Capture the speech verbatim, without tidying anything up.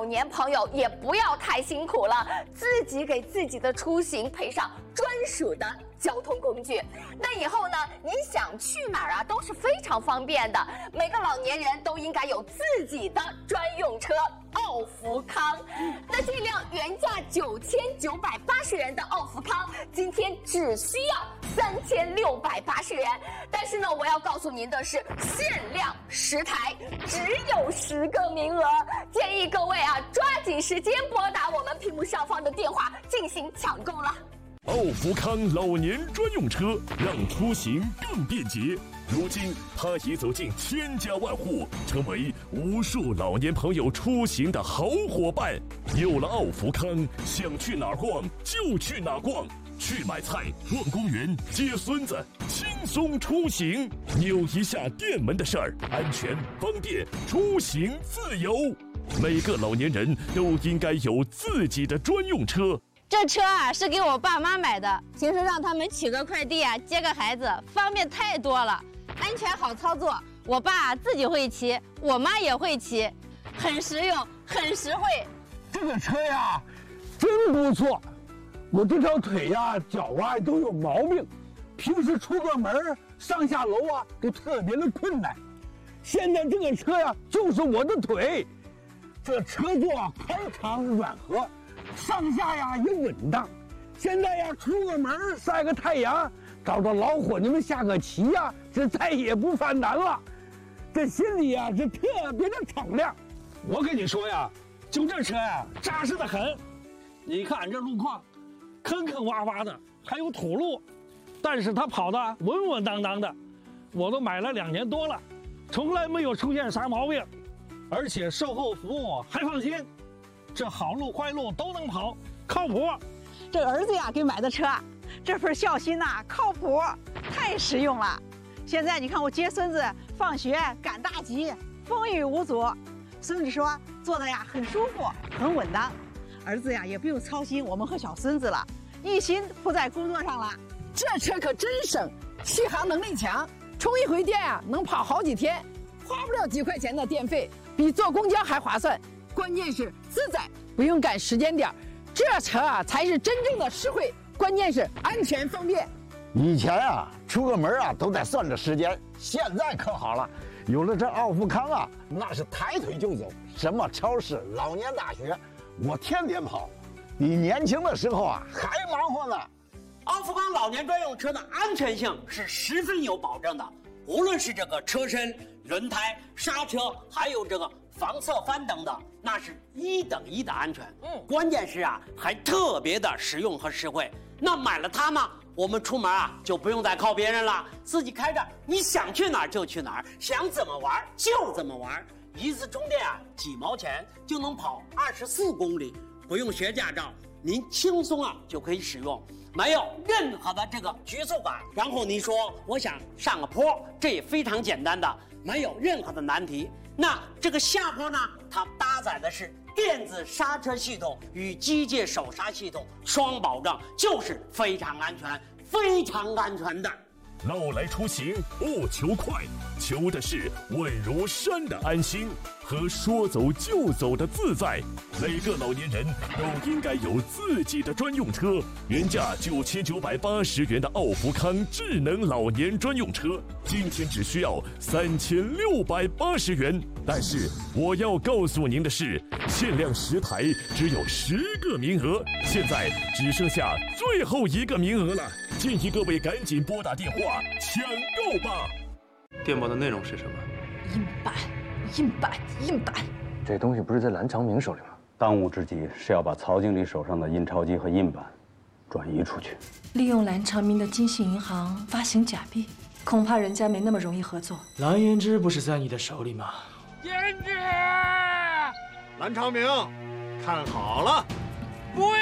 年朋友也不要太辛苦了，自己给自己的出行配上专属的交通工具。那以后呢，你想去哪儿啊，都是非常方便的。每个老年人都应该有自己的专用车奥福康。那这辆原价九千九百八十元的奥福康，今天只需要三千六百八十元。但是呢，我要告诉您的是，限量十台，只有十个名额，建议各位啊，抓紧时间拨打我们屏幕上方的电话进行抢购了。 奥福康老年专用车，让出行更便捷。如今，它已走进千家万户，成为无数老年朋友出行的好伙伴。有了奥福康，想去哪儿逛就去哪儿逛，去买菜、逛公园、接孙子，轻松出行。扭一下电门的事儿，安全、方便，出行自由。每个老年人都应该有自己的专用车。 这车啊是给我爸妈买的，平时让他们取个快递啊，接个孩子，方便太多了，安全好操作。我爸自己会骑，我妈也会骑，很实用，很实惠。 这个车呀，真不错。我这条腿呀、脚啊都有毛病，平时出个门上下楼啊都特别的困难。现在这个车呀，就是我的腿。这车座啊宽敞软和，上下呀也稳当。现在呀，出个门晒个太阳，找着老伙计们下个棋呀，这再也不犯难了。这心里呀是特别的敞亮。我跟你说呀，就这车呀，扎实的很。你看这路况，坑坑洼洼的，还有土路，但是它跑的稳稳当当的。我都买了两年多了，从来没有出现啥毛病，而且售后服务还放心。这好路坏路都能跑，靠谱。 这儿子呀给买的车，这份孝心呐、啊，靠谱，太实用了。现在你看我接孙子放学赶大集，风雨无阻。孙子说坐的呀很舒服，很稳当。儿子呀也不用操心我们和小孙子了，一心扑在工作上了。 这车可真省，续航能力强，充一回电啊能跑好几天，花不了几块钱的电费，比坐公交还划算。关键是自在，不用赶时间点，这车啊才是真正的实惠，关键是安全方便。 以前啊出个门啊都得算着时间，现在可好了，有了这奥福康啊，那是抬腿就走，什么超市、老年大学，我天天跑，比年轻的时候啊还忙活呢。 奥福康老年专用车的安全性是十分有保证的，无论是这个车身、轮胎、刹车，还有这个防侧翻等等，那是一等一的安全。嗯，关键是啊，还特别的实用和实惠。那买了它呢，我们出门啊就不用再靠别人了，自己开着，你想去哪儿就去哪儿，想怎么玩就怎么玩。一次充电啊，几毛钱就能跑二十四公里，不用学驾照，您轻松啊就可以使用，没有任何的这个局促感。然后你说我想上个坡，这也非常简单的，没有任何的难题。那这个下坡呢，它搭载的是电子刹车系统与机械手刹系统双保证，就是非常安全、非常安全的。 老来出行不求快，求的是稳如山的安心和说走就走的自在。每个老年人都应该有自己的专用车。原价九千九百八十元的奥福康智能老年专用车，今天只需要三千六百八十元。但是我要告诉您的是，限量十台，只有十个名额，现在只剩下最后一个名额了。建议各位赶紧拨打电话抢购吧。 电报的内容是什么？ 印版，印版，印版。 这东西不是在蓝长明手里吗？ 当务之急是要把曹经理手上的印钞机和印版转移出去。 利用蓝长明的金信银行发行假币，恐怕人家没那么容易合作。 蓝胭脂不是在你的手里吗？ 胭脂，蓝长明，看好了，不